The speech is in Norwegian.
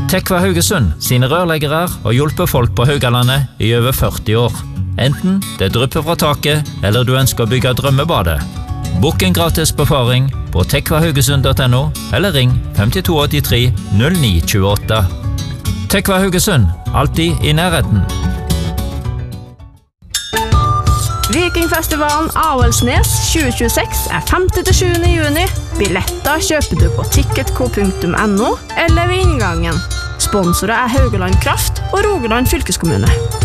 Tekva Haugesund sine rørleggere har hjulpet folk på Haugalandet i over 40 år. Enten det drypper fra taket, eller du ønsker å bygge drømmebadet. Bokk en gratis befaring på tekvahaugesund.no, eller ring 5283 0928. Tekva Haugesund, alltid i nærheten. Vikingfestivalen Avaldsnes 2026 er 5.–7. juni. Billetter kjøper du på ticketco.no eller ved inngangen. Sponsorer er Haugaland Kraft og Rogaland fylkeskommune.